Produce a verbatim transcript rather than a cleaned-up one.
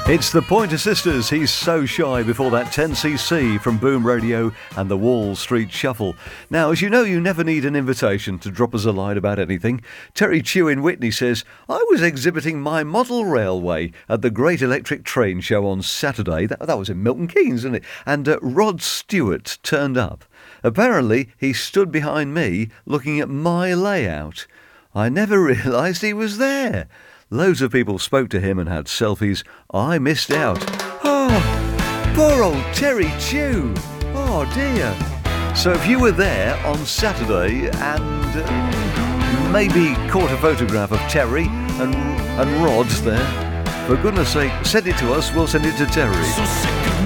It's the Pointer Sisters, He's So Shy, before that ten C C from Boom Radio and the Wall Street Shuffle. Now, as you know, you never need an invitation to drop us a line about anything. Terry Chew in Whitney says, I was exhibiting my model railway at the Great Electric Train Show on Saturday. That, that was in Milton Keynes, isn't it? And uh, Rod Stewart turned up. Apparently, he stood behind me looking at my layout. I never realised he was there. Loads of people spoke to him and had selfies. I missed out. Oh, poor old Terry Chew. Oh, dear. So if you were there on Saturday and uh, maybe caught a photograph of Terry and, and Rod there, for goodness sake, send it to us. We'll send it to Terry.